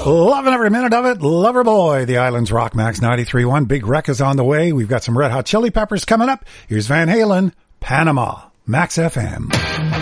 Loving every minute of it. Lover boy. The Islands Rock Max 93.1. Big Wreck is on the way. We've got some Red Hot Chili Peppers coming up. Here's Van Halen, Panama, Max FM.